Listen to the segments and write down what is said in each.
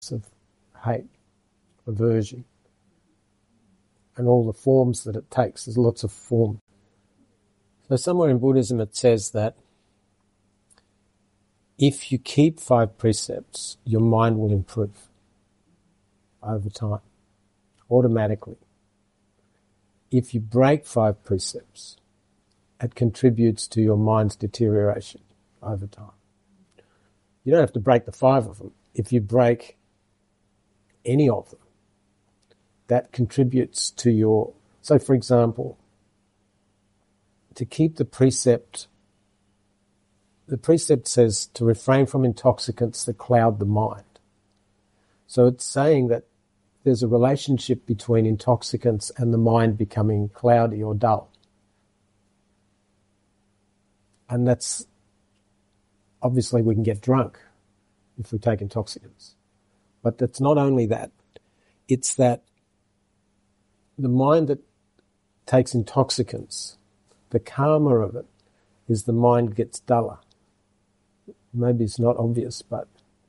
of hate, aversion, and all the forms that it takes. There's lots of forms. So somewhere in Buddhism it says that if you keep 5 precepts, your mind will improve over time, automatically. If you break 5 precepts, it contributes to your mind's deterioration over time. You don't have to break the 5 of them. If you break any of them, that contributes to your... So, for example, to keep the precept says to refrain from intoxicants that cloud the mind. So it's saying that there's a relationship between intoxicants and the mind becoming cloudy or dull. And that's... Obviously we can get drunk if we take intoxicants. But that's not only that. It's that the mind that takes intoxicants, the karma of it is the mind gets duller. Maybe it's not obvious, but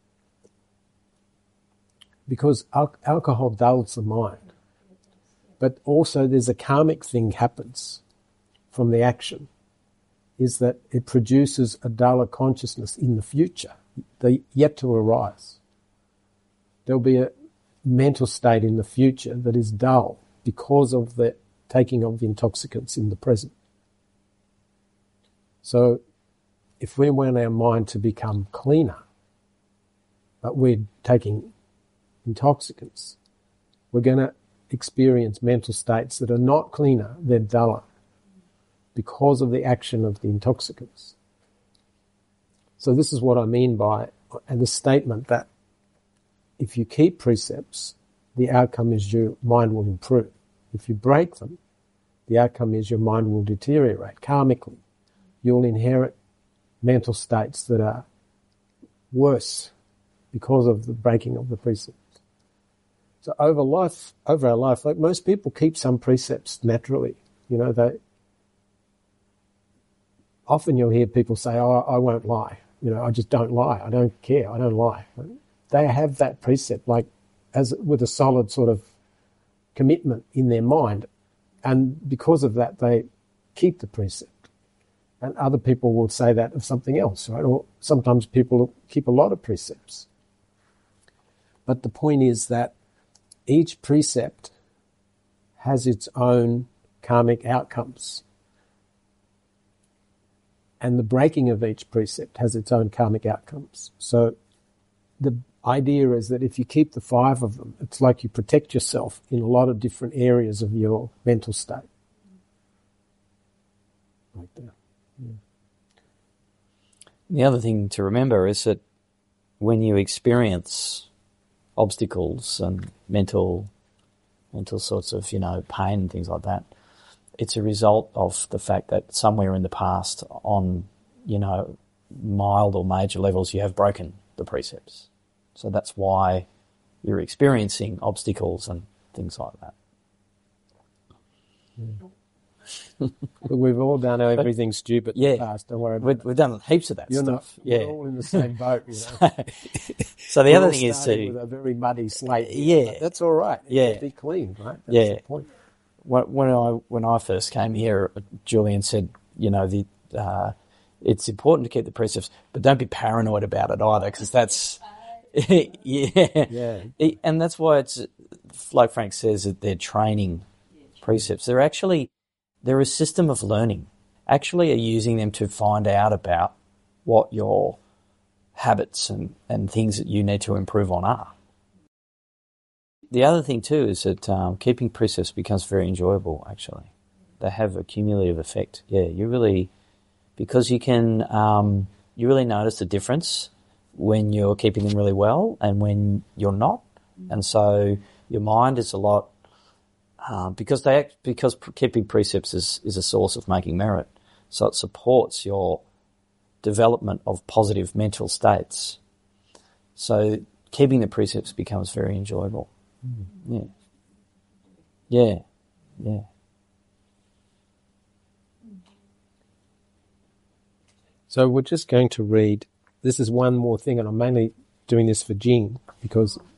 because alcohol dulls the mind. But also there's a karmic thing happens from the action, is that it produces a duller consciousness in the future, yet to arise. There'll be a mental state in the future that is dull because of the taking of the intoxicants in the present. So if we want our mind to become cleaner, but we're taking intoxicants, we're going to experience mental states that are not cleaner, they're duller, because of the action of the intoxicants. So this is what I mean by the statement that if you keep precepts, the outcome is your mind will improve. If you break them, the outcome is your mind will deteriorate karmically. You'll inherit mental states that are worse because of the breaking of the precepts. So over our life, like most people keep some precepts naturally. You know, often you'll hear people say, "Oh, I won't lie. You know, I just don't lie. I don't care. I don't lie." They have that precept, like, as with a solid sort of commitment in their mind, and because of that, they keep the precept. And other people will say that of something else, right? Or sometimes people keep a lot of precepts. But the point is that each precept has its own karmic outcomes. And the breaking of each precept has its own karmic outcomes. So the idea is that if you keep the 5 of them, it's like you protect yourself in a lot of different areas of your mental state. Like that. Yeah. The other thing to remember is that when you experience obstacles and mental sorts of, pain and things like that, it's a result of the fact that somewhere in the past on, mild or major levels, you have broken the precepts. So that's why you're experiencing obstacles and things like that. Yeah. But we've all done everything stupid in the past. Don't worry about it. We've done heaps of that stuff. We're all in the same boat, So the other thing is with a very muddy slate. Yeah. That's all right. Yeah. Be clean, right? That's the point. When I first came here, Julian said, it's important to keep the precepts, but don't be paranoid about it either, because that's yeah. And that's why it's like Frank says, that they're training precepts. They're a system of learning. Actually, are using them to find out about what your habits and things that you need to improve on are. The other thing too is that keeping precepts becomes very enjoyable, actually. They have a cumulative effect. Yeah, because you can, you really notice the difference when you're keeping them really well and when you're not. And so your mind is a lot, because keeping precepts is a source of making merit. So it supports your development of positive mental states. So keeping the precepts becomes very enjoyable. Yeah. So we're just going to read, this is one more thing, and I'm mainly doing this for Jing, because